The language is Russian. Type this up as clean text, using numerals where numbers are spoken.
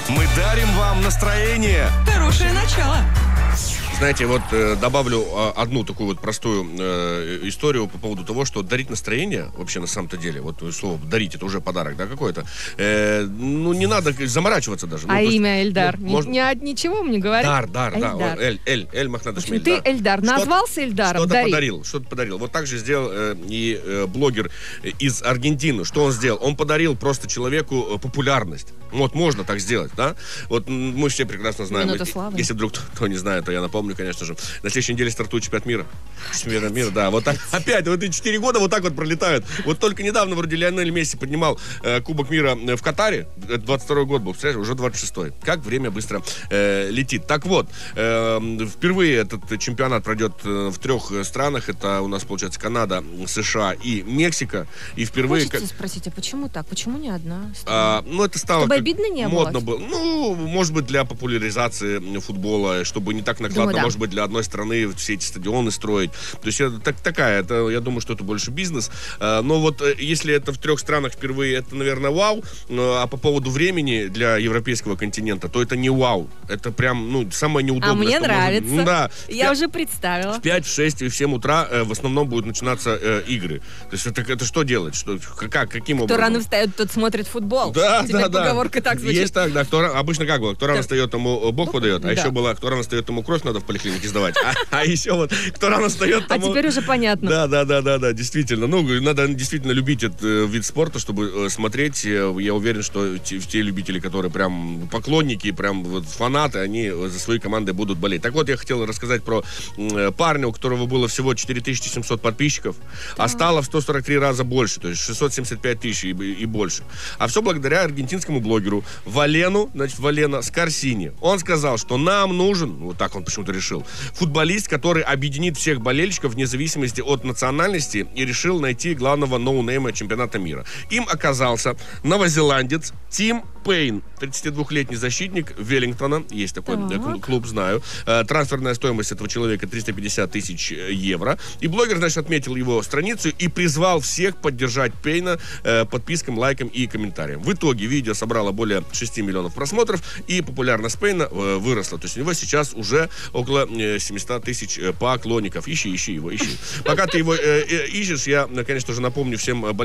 Мы дарим вам настроение. Хорошее начало. Знаете, вот добавлю одну такую вот простую историю по поводу того, что дарить настроение, вообще на самом-то деле, вот слово «дарить» — это уже подарок, да, какой-то. Ну, не надо заморачиваться даже. А имя Эльдар? Можно... Ничего мне говорит? Дар, да. Эль Махнат Ишмаэль. Ты Эльдар назвался Эльдаром? Что-то подарил. Вот так же сделал и блогер из Аргентины. Что он сделал? Он подарил просто человеку популярность. Вот можно так сделать, да? Вот мы все прекрасно знаем. Минута славы. Если вдруг кто не знает, то я напомню, конечно же. На следующей неделе стартует чемпионат мира. Чемпионат мира, да. Вот так, опять, вот эти 4 года вот так вот пролетают. Вот только недавно вроде Лионель Месси поднимал Кубок мира в Катаре. Это 22-й год был, представляешь, уже 26-й. Как время быстро летит. Так вот, впервые этот чемпионат пройдет в 3 странах. Это у нас, получается, Канада, США и Мексика. И впервые... Хочется спросить, а почему так? Почему не одна страна? Ну, это стало... Чтобы обидно не было? Модно было. Ну, может быть, для популяризации футбола, чтобы не так накладно, да. может быть, для одной страны все эти стадионы строить. То есть это такая, я думаю, что это больше бизнес. Но вот если это в 3 странах впервые, это, наверное, вау. А по поводу времени для европейского континента, то это не вау. Это прям, ну, самое неудобное. А мне нравится. Может... Да. Я уже представила. В 5, в 6 и в 7 утра в основном будут начинаться игры. То есть это что делать? Каким образом? Кто рано встает, тот смотрит футбол. Да, Теперь поговорка так звучит. Есть так, да. Обычно как было? Кто рано встает, тому Бог подает. А Да. еще было, кто рано встает, тому кровь надо в поликлинике сдавать. А еще вот, кто рано встает, тому... А теперь уже понятно. Да, действительно. Ну, надо действительно любить этот вид спорта, чтобы смотреть. Я уверен, что те любители, которые прям поклонники, прям вот фанаты, они за свои команды будут болеть. Так вот, я хотел рассказать про парня, у которого было всего 4700 подписчиков, а стало в 143 раза больше, то есть 675 тысяч и больше. А все благодаря аргентинскому блогеру Валено Скорсини. Он сказал, что нам нужен, вот так он почему-то решил, футболист, который объединит всех болельщиков вне зависимости от национальности, и решил найти главного ноунейма чемпионата мира. Им оказался новозеландец Тим Пейн, 32-летний защитник Веллингтона, есть такой клуб, знаю. Трансферная стоимость этого человека 350 тысяч евро. И блогер, значит, отметил его страницу и призвал всех поддержать Пейна подпискам, лайком и комментарием. В итоге видео собрало более 6 миллионов просмотров, и популярность Пейна выросла. То есть у него сейчас уже около 700 тысяч поклонников. Ищи его. Пока ты его ищешь, я, конечно же, напомню всем